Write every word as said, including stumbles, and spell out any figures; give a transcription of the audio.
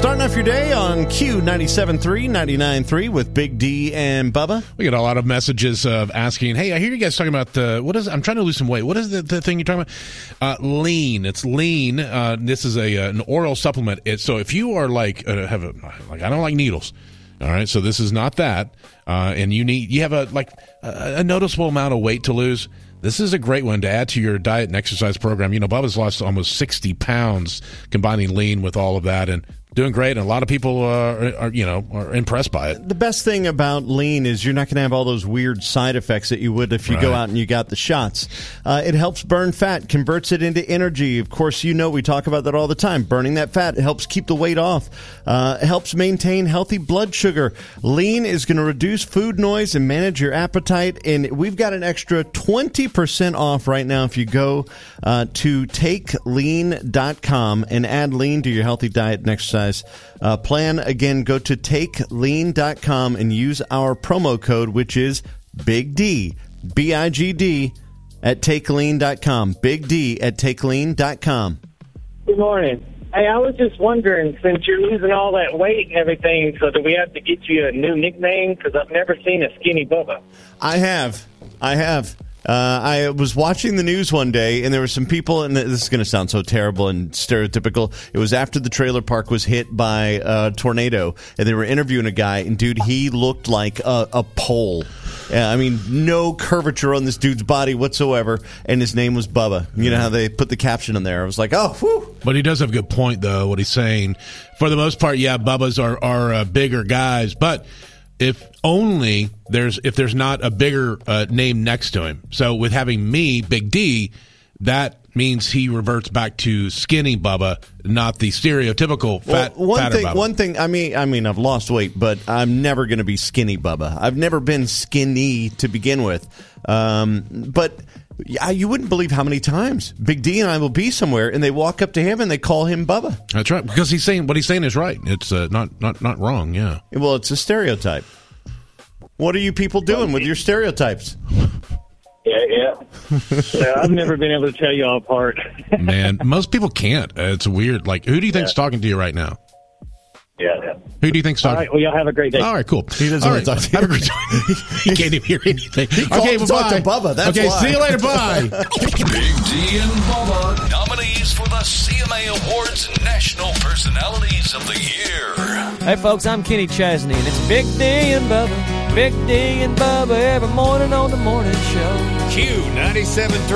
Starting off your day on Q ninety-seven point three, ninety-nine point three with Big D and Bubba. We get a lot of messages of asking, hey, I hear you guys talking about the, what is, I'm trying to lose some weight. What is the, the thing you're talking about? Uh, lean. It's lean. Uh, this is a an oral supplement. It, so if you are like, uh, have a, like, I don't like needles. All right. So this is not that. Uh, and you need, you have a, like a, a noticeable amount of weight to lose. This is a great one to add to your diet and exercise program. You know, Bubba's lost almost sixty pounds combining lean with all of that, and doing great, and a lot of people uh, are, you know, are impressed by it. The best thing about lean is you're not going to have all those weird side effects that you would if you right. go out and you got the shots. Uh, it helps burn fat, converts it into energy. Of course, you know we talk about that all the time. Burning that fat helps keep the weight off. Uh, it helps maintain healthy blood sugar. Lean is going to reduce food noise and manage your appetite, and we've got an extra twenty percent off right now if you go uh, to take lean dot com and add lean to your healthy diet and exercise Uh, plan. Again, go to take lean dot com and use our promo code, which is Big D, B I G D, at take lean dot com. Big D at take lean dot com. Good morning. Hey, I was just wondering, since you're losing all that weight and everything, so do we have to get you a new nickname? Because I've never seen a Skinny Bubba. I have. I have. Uh, I was watching the news one day, and there were some people, and this is going to sound so terrible and stereotypical. It was after the trailer park was hit by a tornado, and they were interviewing a guy, and dude, he looked like a, a pole. Uh, I mean, no curvature on this dude's body whatsoever, and his name was Bubba. You know how they put the caption in there? I was like, oh, whew. But he does have a good point, though, what he's saying. For the most part, yeah, Bubbas are, are uh, bigger guys, but if only there's if there's not a bigger uh, name next to him. So with having me, Big D, that means he reverts back to skinny Bubba, not the stereotypical fat. Well, one fatter thing, Bubba. one thing. I mean, I mean, I've lost weight, but I'm never going to be skinny Bubba. I've never been skinny to begin with. Um, but yeah, you wouldn't believe how many times Big D and I will be somewhere, and they walk up to him and they call him Bubba. That's right, because he's saying what he's saying is right. It's uh, not not not wrong. Yeah. Well, it's a stereotype. What are you people doing with your stereotypes? Yeah, yeah. yeah I've never been able to tell you all apart. Man, most people can't. Uh, it's weird. Like, who do you think's yeah. talking to you right now? Yeah, yeah. Who do you think's talking? All right, well, y'all have a great day. All right, cool. He doesn't all want right. to talk to you. Have a great day. He can't even hear anything. He okay, to talk to Bubba. That's okay, why. see you later. Bye. Big D and Bubba, nominees for the C M A Awards National Personalities of the Year. Hey, folks, I'm Kenny Chesney, and it's Big D and Bubba. Big D and Bubba every morning on the morning show. Q ninety-seven